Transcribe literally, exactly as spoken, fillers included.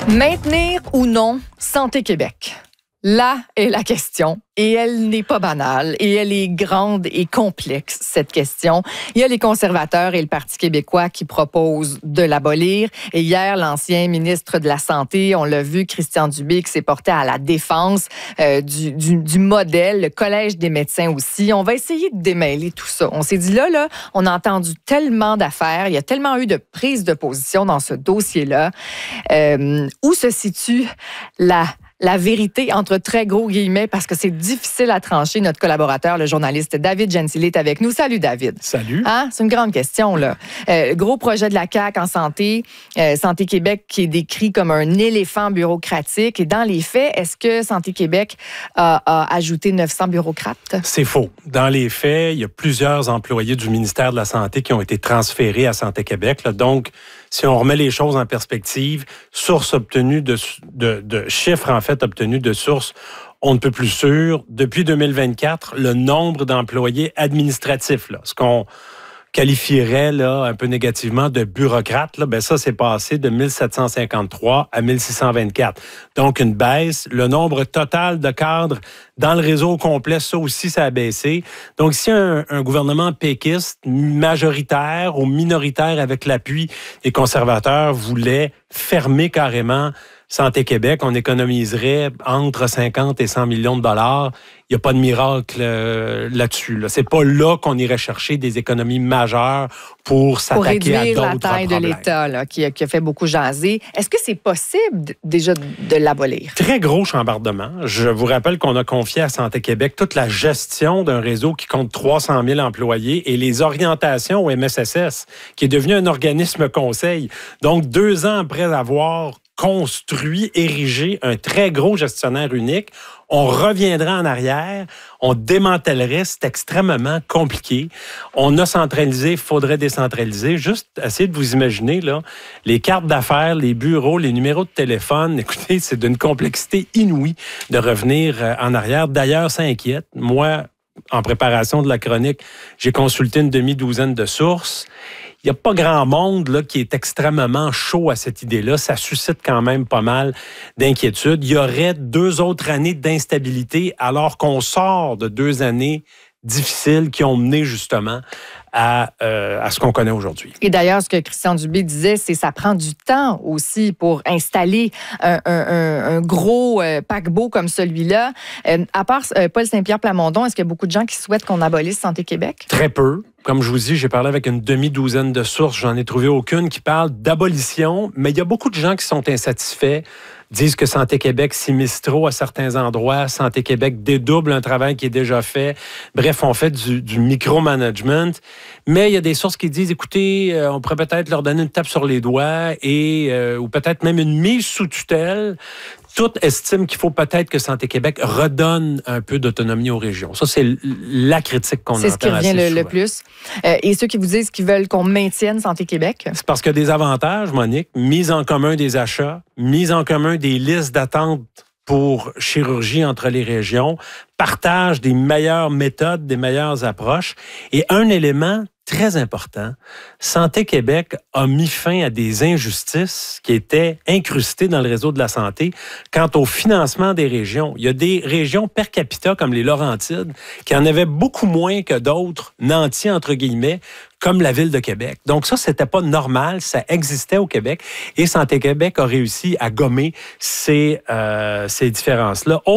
Maintenir ou non Santé Québec? Là est la question. Et elle n'est pas banale. Et elle est grande et complexe, cette question. Il y a les conservateurs et le Parti québécois qui proposent de l'abolir. Et hier, l'ancien ministre de la Santé, on l'a vu, Christian Dubé, qui s'est porté à la défense euh, du, du, du modèle, le Collège des médecins aussi. On va essayer de démêler tout ça. On s'est dit là, là, on a entendu tellement d'affaires. Il y a tellement eu de prises de position dans ce dossier-là. Euh, où se situe la... La vérité, entre très gros guillemets, parce que c'est difficile à trancher. Notre collaborateur, le journaliste David Gentili, est avec nous. Salut, David. Salut. Hein? C'est une grande question, là. Euh, gros projet de la C A Q en santé, euh, Santé Québec qui est décrit comme un éléphant bureaucratique. Et dans les faits, est-ce que Santé Québec a, a ajouté neuf cents bureaucrates? C'est faux. Dans les faits, il y a plusieurs employés du ministère de la Santé qui ont été transférés à Santé Québec. Là. Donc, si on remet les choses en perspective, sources obtenues de, de, de chiffres, en fait, obtenus de sources on ne peut plus sûres. Depuis deux mille vingt-quatre, le nombre d'employés administratifs, là, ce qu'on qualifierait là, un peu négativement de bureaucrates, là, ben ça, c'est passé de mille sept cent cinquante-trois à mille six cent vingt-quatre. Donc, une baisse. Le nombre total de cadres dans le réseau complet, ça aussi, ça a baissé. Donc, si un, un gouvernement péquiste, majoritaire ou minoritaire avec l'appui des conservateurs, voulait fermer carrément Santé Québec, on économiserait entre cinquante et cent millions de dollars. Il n'y a pas de miracle euh, là-dessus. Là. C'est pas là qu'on irait chercher des économies majeures pour s'attaquer à d'autres problèmes. Pour réduire la taille de l'État, là, qui, a, qui a fait beaucoup jaser. Est-ce que c'est possible déjà de, de l'abolir? Très gros chambardement. Je vous rappelle qu'on a confié à Santé Québec toute la gestion d'un réseau qui compte trois cent mille employés et les orientations au M S S S, qui est devenu un organisme conseil. Donc, deux ans après avoir construit, érigé un très gros gestionnaire unique, on reviendrait en arrière, on démantèlerait, c'est extrêmement compliqué. On a centralisé, il faudrait décentraliser. Juste essayer de vous imaginer, là, les cartes d'affaires, les bureaux, les numéros de téléphone, écoutez, c'est d'une complexité inouïe de revenir en arrière. D'ailleurs, ça inquiète. Moi, en préparation de la chronique, j'ai consulté une demi-douzaine de sources. Il n'y a pas grand monde là, qui est extrêmement chaud à cette idée-là. Ça suscite quand même pas mal d'inquiétude. Il y aurait deux autres années d'instabilité alors qu'on sort de deux années difficiles qui ont mené justement à, euh, à ce qu'on connaît aujourd'hui. Et d'ailleurs, ce que Christian Dubé disait, c'est que ça prend du temps aussi pour installer un, un, un gros euh, paquebot comme celui-là. Euh, à part euh, Paul Saint-Pierre Plamondon, est-ce qu'il y a beaucoup de gens qui souhaitent qu'on abolisse Santé Québec? Très peu. Comme je vous dis, j'ai parlé avec une demi-douzaine de sources. J'en ai trouvé aucune qui parle d'abolition, mais il y a beaucoup de gens qui sont insatisfaits, disent que Santé Québec s'immisce trop à certains endroits. Santé Québec dédouble un travail qui est déjà fait. Bref, on fait du, du micromanagement. Mais il y a des sources qui disent, écoutez, euh, on pourrait peut-être leur donner une tape sur les doigts et euh, ou peut-être même une mise sous tutelle. Toutes estiment qu'il faut peut-être que Santé Québec redonne un peu d'autonomie aux régions. Ça, c'est la critique qu'on entend assez souvent. C'est ce qui revient le, le plus. Euh, et ceux qui vous disent qu'ils veulent qu'on maintienne Santé Québec? C'est parce qu'il y a des avantages, Monique. Mise en commun des achats, mise en commun des listes d'attente pour chirurgie entre les régions, partage des meilleures méthodes, des meilleures approches. Et un élément très important, Santé Québec a mis fin à des injustices qui étaient incrustées dans le réseau de la santé quant au financement des régions. Il y a des régions per capita, comme les Laurentides, qui en avaient beaucoup moins que d'autres, nantis entre guillemets, comme la Ville de Québec. Donc ça, c'était pas normal, ça existait au Québec et Santé Québec a réussi à gommer ces, euh, ces différences-là.